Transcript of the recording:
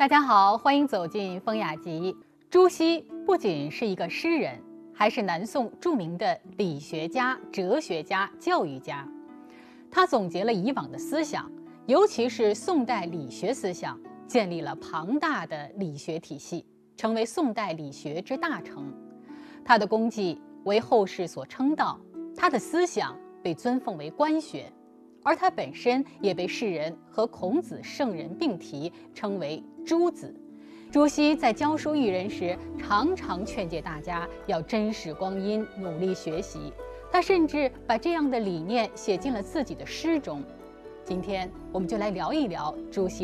大家好，欢迎走进风雅集。朱熹不仅是一个诗人，还是南宋著名的理学家、哲学家、教育家。他总结了以往的思想，尤其是宋代理学思想，建立了庞大的理学体系，成为宋代理学之大成。他的功绩为后世所称道，他的思想被尊奉为官学，而他本身也被世人和孔子圣人并提，称为朱子。朱熹在教书育人时，常常劝诫大家要珍视光阴，努力学习。他甚至把这样的理念写进了自己的诗中。今天我们就来聊一聊朱熹。